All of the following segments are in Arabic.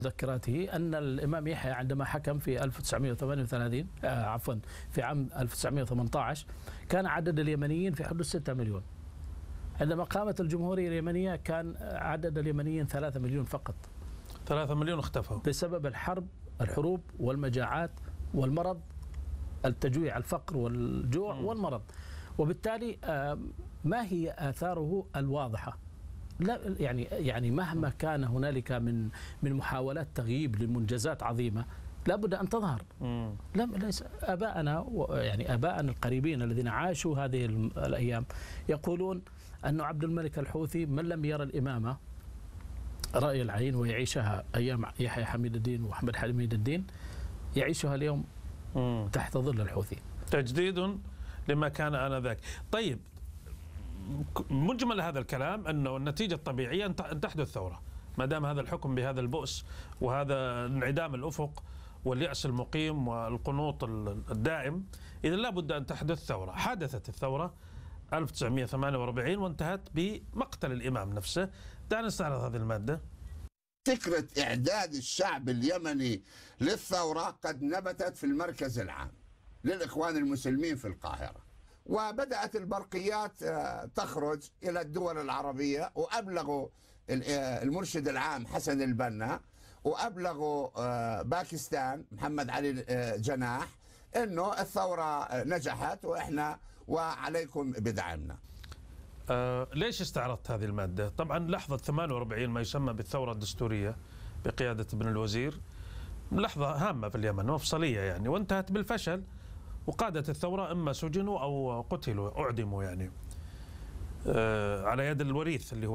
مذكراته أن الإمام يحيى عندما حكم في 1938 عفوا في عام 1918 كان عدد اليمنيين في حدود 6 مليون. عندما قامت الجمهورية اليمنية كان عدد اليمنيين 3 مليون فقط. 3 مليون اختفوا بسبب الحروب والمجاعات والمرض، التجويع، الفقر والجوع والمرض. وبالتالي ما هي آثاره الواضحة؟ لا يعني مهما كان هنالك من محاولات تغييب لمنجزات عظيمة لابد أن تظهر. ليس آباءنا يعني آباءنا القريبين الذين عاشوا هذه الأيام يقولون أن عبد الملك الحوثي من لم يرى الإمامة رأي العين ويعيشها أيام يحيى حميد الدين وأحمد حميد الدين يعيشها اليوم تحت ظل الحوثي. تجديد لما كان آنذاك. طيب، مجمل هذا الكلام أنه النتيجة الطبيعية أن تحدث ثورة ما دام هذا الحكم بهذا البؤس وهذا انعدام الأفق واليأس المقيم والقنوط الدائم. إذا لا بد أن تحدث ثورة. حدثت الثورة 1948 وانتهت بمقتل الإمام نفسه. دعنا نستعرض هذه المادة. فكرة إعداد الشعب اليمني للثورة قد نبتت في المركز العام للإخوان المسلمين في القاهرة، وبدأت البرقيات تخرج إلى الدول العربية، وأبلغوا المرشد العام حسن البنا، وأبلغوا باكستان محمد علي جناح أنه الثورة نجحت وإحنا وعليكم بدعمنا. ليش استعرضت هذه المادة؟ طبعا لحظة 48 ما يسمى بالثورة الدستورية بقيادة ابن الوزير لحظة هامة في اليمن، مفصلية يعني، وانتهت بالفشل، وقادة الثورة إما سجنوا أو قتلوا أعدموا يعني على يد الوريث اللي هو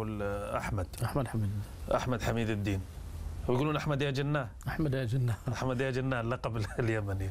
أحمد حميد الدين. ويقولون أحمد يا جناه. أحمد يا جناه. أحمد يا جناه اللقب اليمني.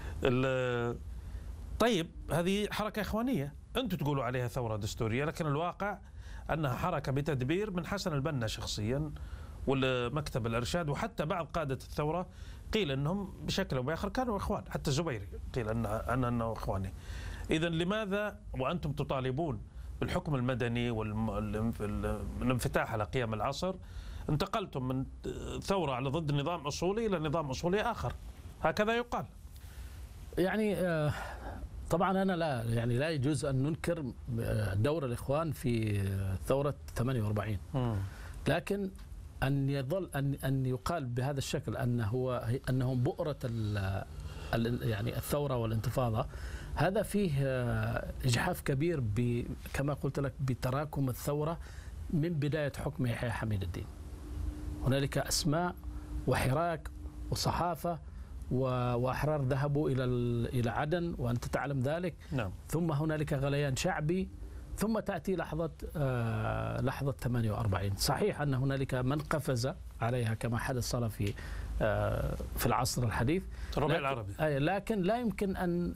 طيب، هذه حركة إخوانية أنتم تقولوا عليها ثورة دستورية، لكن الواقع أنها حركة بتدبير من حسن البنا شخصيا والمكتب الإرشاد، وحتى بعض قادة الثورة قيل أنهم بشكل أو بآخر كانوا إخوان، حتى الزبيري قيل أنه إخواني. إذا لماذا وأنتم تطالبون بالحكم المدني والانفتاح على قيم العصر انتقلتم من ثورة على ضد نظام أصولي إلى نظام أصولي آخر؟ هكذا يقال. يعني طبعا أنا لا يجوز أن ننكر دور الإخوان في ثورة 48، لكن أن يظل أن يقال بهذا الشكل أنهم بؤرة يعني الثورة والانتفاضة، هذا فيه إجحاف كبير كما قلت لك بتراكم الثورة من بداية حكم يحيى حميد الدين. هنالك أسماء وحراك وصحافة وأحرار ذهبوا إلى عدن وأنت تعلم ذلك. نعم. ثم هنالك غليان شعبي، ثم تأتي لحظة 48. صحيح أن هنالك من قفز عليها كما حدث صار في العصر الحديث الربيع العربي، لكن لا يمكن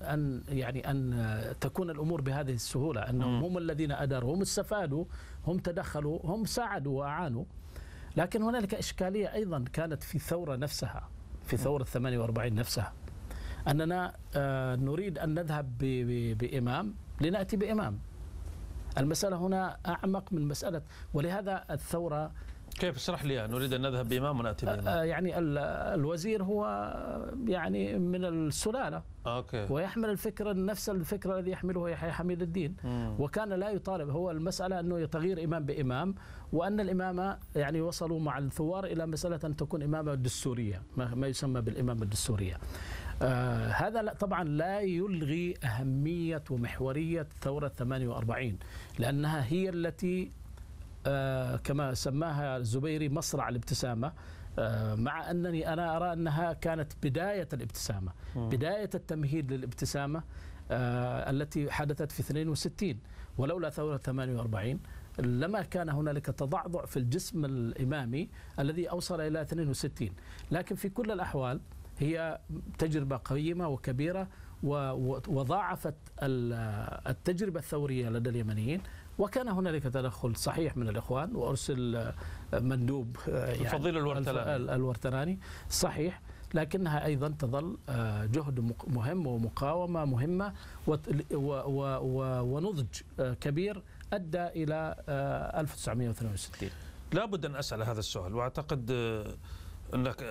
أن تكون الأمور بهذه السهولة. أنهم هم الذين أداروا، هم استفادوا، هم تدخلوا، هم ساعدوا وأعانوا. لكن هنالك إشكالية أيضا كانت في الثورة نفسها، في ثورة 48 نفسها، أننا نريد أن نذهب بإمام لنأتي بإمام. المسألة هنا أعمق من مسألة، ولهذا الثورة كيف؟ اشرح لي. نريد أن نذهب بإمام ونأتي بإمام. يعني الوزير هو يعني من السلالة، أوكي، ويحمل نفس الفكرة الذي يحمله يحيى حميد الدين. وكان لا يطالب، هو المسألة أنه تغيير إمام بإمام، وأن الإمامة يعني وصلوا مع الثوار إلى مسألة أن تكون إمامة دستورية، ما يسمى بالإمامة الدستورية. هذا طبعا لا يلغي أهمية ومحورية ثورة 48، لأنها هي التي كما سماها الزبيري مصرع الابتسامة، مع أنني أنا أرى أنها كانت بداية الابتسامة، بداية التمهيد للابتسامة التي حدثت في 62. ولولا ثورة 48 لما كان هنالك تضعضع في الجسم الإمامي الذي أوصل إلى 62. لكن في كل الأحوال هي تجربة قيمة وكبيرة، وضاعفت التجربة الثورية لدى اليمنيين. وكان هنالك تدخل صحيح من الإخوان، وأرسل مندوب يعني الفضيل الورتراني صحيح، لكنها أيضا تظل جهد مهم ومقاومة مهمة ونضج كبير أدى إلى 1962. لا بد أن أسأل هذا السؤال، وأعتقد أنك